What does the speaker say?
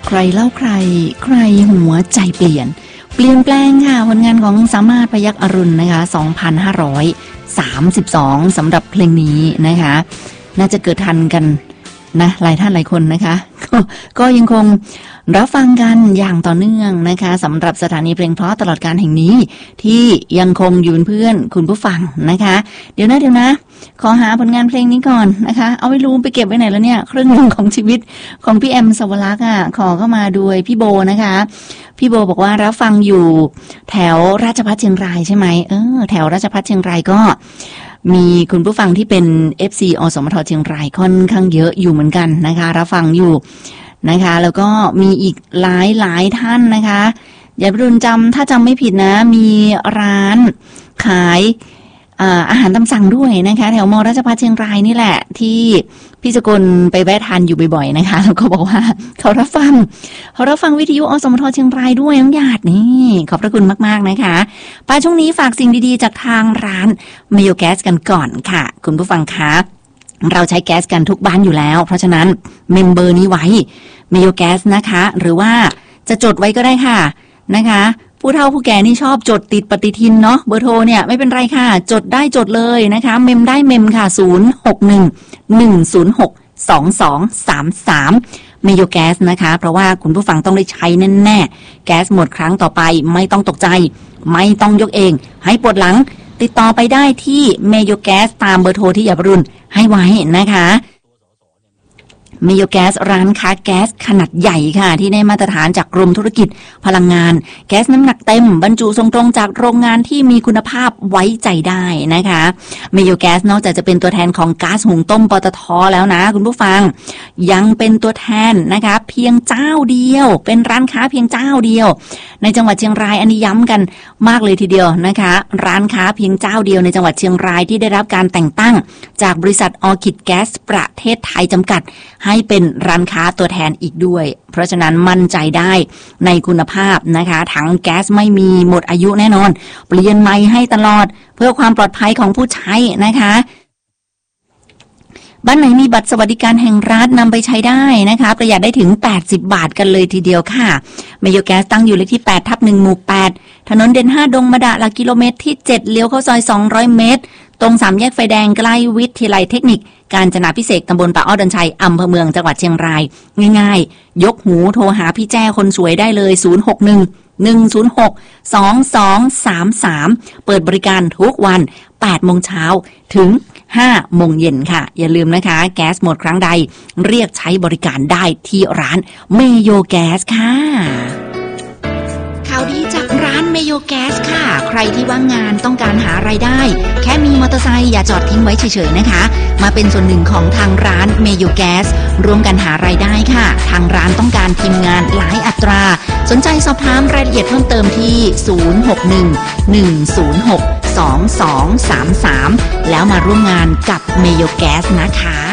ใครเล่าใครใครหัวใจเปลี่ยนแปลงค่ะผลงานของสามารถพยัคฆ์อรุณนะคะ2532สำหรับเพลงนี้นะคะน่าจะเกิดทันกันนะหลายท่านหลายคนนะคะก็ยังคงรับฟังกันอย่างต่อเนื่องนะคะสำหรับสถานีเพลงเพราะตลอดการแห่งนี้ที่ยังคงอยู่เป็นเพื่อนคุณผู้ฟังนะคะเดี๋ยวนะขอหาผลงานเพลงนี้ก่อนนะคะเอาไม่รู้ไปเก็บไว้ไหนแล้วเนี่ยครึ่งนึงของชีวิตของพี่แอมสวรักษ์ขอเข้ามาด้วยพี่โบนะคะพี่โบบอกว่ารับฟังอยู่แถวราชภัฏเชียงรายใช่ไหมแถวราชภัฏเชียงรายก็มีคุณผู้ฟังที่เป็น FC อสมทเชียงรายค่อนข้างเยอะอยู่เหมือนกันนะคะรับฟังอยู่นะคะแล้วก็มีอีกหลายท่านนะคะอย่าไปรุนถ้าจำไม่ผิดนะมีร้านขายอาหารตามสั่งด้วยนะคะแถวมราชภัฏเชียงรายนี่แหละที่พี่สกลไปแวะทานอยู่บ่อยๆนะคะแล้วก็บอกว่าเขารับฟังวิทยุอสมทเชียงรายด้วยน้องหยาดนี่ขอบพระคุณมากๆนะคะป้าช่วงนี้ฝากสิ่งดีๆจากทางร้านเมโยแก๊สกันก่อนค่ะคุณผู้ฟังคะเราใช้แก๊สกันทุกบ้านอยู่แล้วเพราะฉะนั้นเมมเบอร์นี้ไว้เมโยแก๊สนะคะหรือว่าจะจดไว้ก็ได้ค่ะนะคะผู้เฒ่าผู้แก่นี่ชอบจดติดปฏิทินเนาะเบอร์โทรเนี่ยไม่เป็นไรค่ะจดได้จดเลยนะคะเมมได้เมมค่ะ0611062233เมโยแก๊สนะคะเพราะว่าคุณผู้ฟังต้องได้ใช้แน่ๆแก๊สหมดครั้งต่อไปไม่ต้องตกใจไม่ต้องยกเองให้ปวดหลังติดต่อไปได้ที่เมโยแก๊สตามเบอร์โทรที่อย่าบรุนให้ไว้นะคะเมโยแก๊สร้านค้าแก๊สขนาดใหญ่ค่ะที่ได้มาตรฐานจากกรมธุรกิจพลังงานแก๊สน้ำหนักเต็มบรรจุส่งตรงจากโรงงานที่มีคุณภาพไว้ใจได้นะคะเมโยแก๊สนอกจากจะเป็นตัวแทนของก๊าซหุงต้มปตท.แล้วนะคุณผู้ฟังยังเป็นตัวแทนนะคะเพียงเจ้าเดียวเป็นร้านค้าเพียงเจ้าเดียวในจังหวัดเชียงรายอันนี้ย้ำกันมากเลยทีเดียวนะคะร้านค้าเพียงเจ้าเดียวในจังหวัดเชียงรายที่ได้รับการแต่งตั้งจากบริษัทออร์คิดแก๊สประเทศไทยจำกัดให้เป็นร้านค้าตัวแทนอีกด้วยเพราะฉะนั้นมั่นใจได้ในคุณภาพนะคะถังแก๊สไม่มีหมดอายุแน่นอนเปลี่ยนใหม่ให้ตลอดเพื่อความปลอดภัยของผู้ใช้นะคะบ้านไหนมีบัตรสวัสดิการแห่งรัฐนำไปใช้ได้นะคะประหยัดได้ถึง80 บาทกันเลยทีเดียวค่ะเมโยแก๊สตั้งอยู่เลขที่8/1 หมู่ 8ถนนเด่น5ดงมะดะหลักกิโลเมตรที่7เลี้ยวเข้าซอย200เมตรตรง3แยกไฟแดงใกล้วิทยาลัยเทคนิคกาญจนาภิเษกตำบลป่าอ้อดอนชัยอำเภอเมืองจังหวัดเชียงรายง่ายๆยกหูโทรหาพี่แจ้คนสวยได้เลย061-106-2233เปิดบริการทุกวัน8 โมงเช้าถึง5 โมงเย็นค่ะอย่าลืมนะคะแก๊สหมดครั้งใดเรียกใช้บริการได้ที่ร้านเมโยแก๊สค่ะข่าวดีจากร้านเมโยแก๊สค่ะใครที่ว่างงานต้องการหารายได้แค่มีมอเตอร์ไซค์อย่าจอดทิ้งไว้เฉยๆนะคะมาเป็นส่วนหนึ่งของทางร้านเมโยแก๊สร่วมกันหารายได้ค่ะทางร้านต้องการทีมงานหลายอัตราสนใจสอบถามรายละเอียดเพิ่มเติมที่061-106-2233แล้วมาร่วมงานกับเมโยแก๊สนะคะ